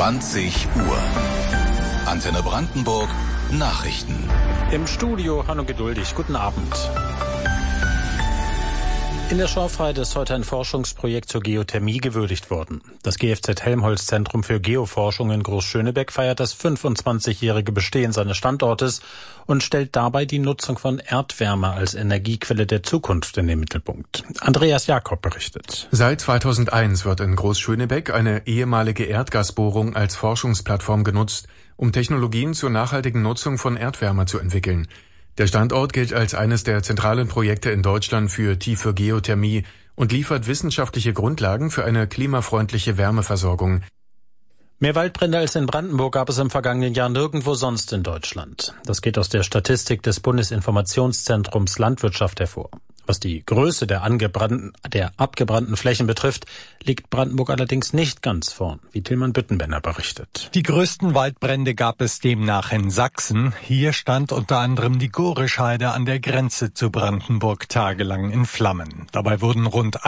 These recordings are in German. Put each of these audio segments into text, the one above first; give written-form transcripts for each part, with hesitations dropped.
20 Uhr. Antenne Brandenburg Nachrichten. Im Studio Hanno Geduldig. Guten Abend. In der Schorfheide ist heute ein Forschungsprojekt zur Geothermie gewürdigt worden. Das GFZ-Helmholtz-Zentrum für Geoforschung in Großschönebeck feiert das 25-jährige Bestehen seines Standortes und stellt dabei die Nutzung von Erdwärme als Energiequelle der Zukunft in den Mittelpunkt. Andreas Jakob berichtet. Seit 2001 wird in Großschönebeck eine ehemalige Erdgasbohrung als Forschungsplattform genutzt, um Technologien zur nachhaltigen Nutzung von Erdwärme zu entwickeln. Der Standort gilt als eines der zentralen Projekte in Deutschland für tiefe Geothermie und liefert wissenschaftliche Grundlagen für eine klimafreundliche Wärmeversorgung. Mehr Waldbrände als in Brandenburg gab es im vergangenen Jahr nirgendwo sonst in Deutschland. Das geht aus der Statistik des Bundesinformationszentrums Landwirtschaft hervor. Was die Größe der abgebrannten Flächen betrifft, liegt Brandenburg allerdings nicht ganz vorn, wie Tilman Büttenbender berichtet. Die größten Waldbrände gab es demnach in Sachsen. Hier stand unter anderem die Gorischheide an der Grenze zu Brandenburg tagelang in Flammen. Dabei wurden rund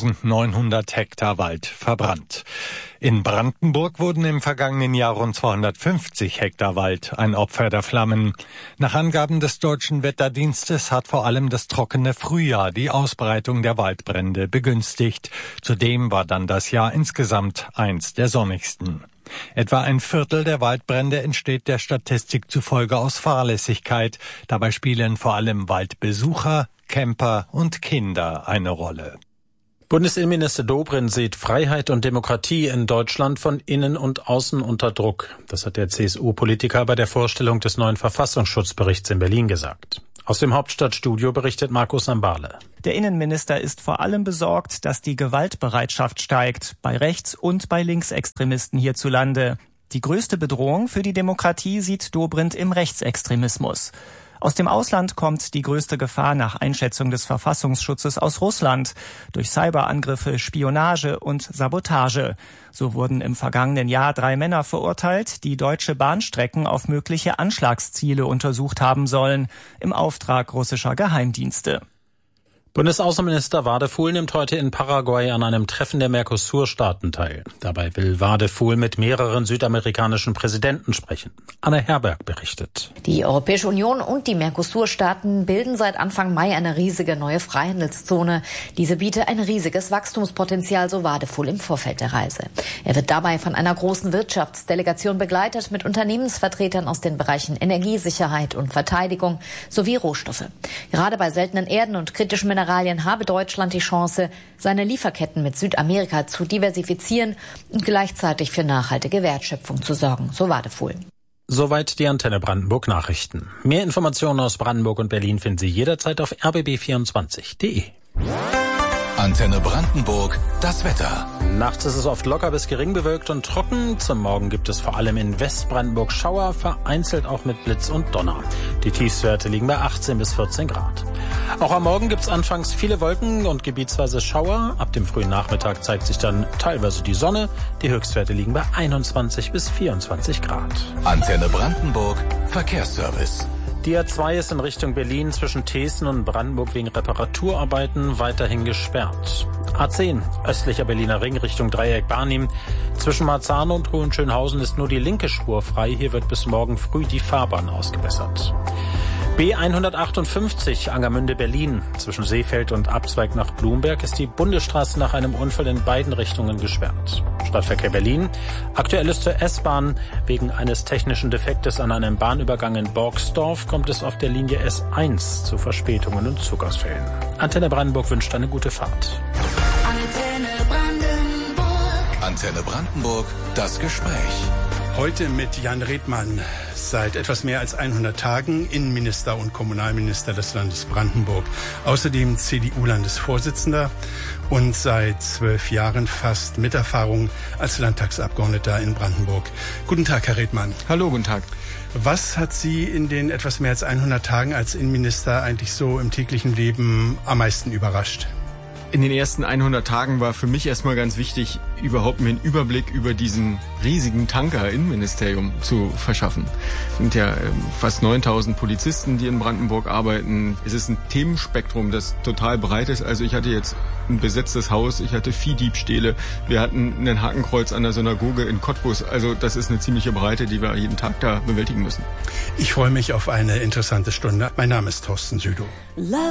1900 Hektar Wald verbrannt. In Brandenburg wurden im vergangenen Jahr rund 250 Hektar Wald ein Opfer der Flammen. Nach Angaben des Deutschen Wetterdienstes hat vor allem das trockene Frühjahr die Ausbreitung der Waldbrände begünstigt. Zudem war dann das Jahr insgesamt eins der sonnigsten. Etwa ein Viertel der Waldbrände entsteht der Statistik zufolge aus Fahrlässigkeit. Dabei spielen vor allem Waldbesucher, Camper und Kinder eine Rolle. Bundesinnenminister Dobrindt sieht Freiheit und Demokratie in Deutschland von innen und außen unter Druck. Das hat der CSU-Politiker bei der Vorstellung des neuen Verfassungsschutzberichts in Berlin gesagt. Aus dem Hauptstadtstudio berichtet Markus Sambale. Der Innenminister ist vor allem besorgt, dass die Gewaltbereitschaft steigt, bei Rechts- und bei Linksextremisten hierzulande. Die größte Bedrohung für die Demokratie sieht Dobrindt im Rechtsextremismus. Aus dem Ausland kommt die größte Gefahr nach Einschätzung des Verfassungsschutzes aus Russland durch Cyberangriffe, Spionage und Sabotage. So wurden im vergangenen Jahr 3 Männer verurteilt, die deutsche Bahnstrecken auf mögliche Anschlagsziele untersucht haben sollen, im Auftrag russischer Geheimdienste. Bundesaußenminister Wadefuhl nimmt heute in Paraguay an einem Treffen der Mercosur-Staaten teil. Dabei will Wadefuhl mit mehreren südamerikanischen Präsidenten sprechen. Anne Herberg berichtet. Die Europäische Union und die Mercosur-Staaten bilden seit Anfang Mai eine riesige neue Freihandelszone. Diese biete ein riesiges Wachstumspotenzial, so Wadefuhl im Vorfeld der Reise. Er wird dabei von einer großen Wirtschaftsdelegation begleitet mit Unternehmensvertretern aus den Bereichen Energiesicherheit und Verteidigung sowie Rohstoffe. Gerade bei seltenen Erden und kritischen Mineralien habe Deutschland die Chance, seine Lieferketten mit Südamerika zu diversifizieren und gleichzeitig für nachhaltige Wertschöpfung zu sorgen, so Wadefuhl. Soweit die Antenne Brandenburg Nachrichten. Mehr Informationen aus Brandenburg und Berlin finden Sie jederzeit auf rbb24.de. Antenne Brandenburg, das Wetter. Nachts ist es oft locker bis gering bewölkt und trocken. Zum Morgen gibt es vor allem in Westbrandenburg Schauer, vereinzelt auch mit Blitz und Donner. Die Tiefstwerte liegen bei 18 bis 14 Grad. Auch am Morgen gibt es anfangs viele Wolken und gebietsweise Schauer. Ab dem frühen Nachmittag zeigt sich dann teilweise die Sonne. Die Höchstwerte liegen bei 21 bis 24 Grad. Antenne Brandenburg, Verkehrsservice. Die A2 ist in Richtung Berlin zwischen Thesen und Brandenburg wegen Reparaturarbeiten weiterhin gesperrt. A10, östlicher Berliner Ring Richtung Dreieck Barnim. Zwischen Marzahn und Hohenschönhausen ist nur die linke Spur frei. Hier wird bis morgen früh die Fahrbahn ausgebessert. B158 Angermünde Berlin. Zwischen Seefeld und Abzweig nach Blumberg ist die Bundesstraße nach einem Unfall in beiden Richtungen gesperrt. Stadtverkehr Berlin. Aktuell ist zur S-Bahn. Wegen eines technischen Defektes an einem Bahnübergang in Borgsdorf kommt es auf der Linie S1 zu Verspätungen und Zugausfällen. Antenne Brandenburg wünscht eine gute Fahrt. Antenne Brandenburg, das Gespräch. Heute mit Jan Redmann, seit etwas mehr als 100 Tagen Innenminister und Kommunalminister des Landes Brandenburg. Außerdem CDU-Landesvorsitzender und seit 12 Jahren fast mit Erfahrung als Landtagsabgeordneter in Brandenburg. Guten Tag, Herr Redmann. Hallo, guten Tag. Was hat Sie in den etwas mehr als 100 Tagen als Innenminister eigentlich so im täglichen Leben am meisten überrascht? In den ersten 100 Tagen war für mich erstmal ganz wichtig, überhaupt mir einen Überblick über diesen riesigen Tanker Innenministerium zu verschaffen. Es sind ja fast 9000 Polizisten, die in Brandenburg arbeiten. Es ist ein Themenspektrum, das total breit ist. Also ich hatte jetzt ein besetztes Haus, ich hatte Viehdiebstähle, wir hatten ein Hakenkreuz an der Synagoge in Cottbus. Also das ist eine ziemliche Breite, die wir jeden Tag da bewältigen müssen. Ich freue mich auf eine interessante Stunde. Mein Name ist Thorsten Südow.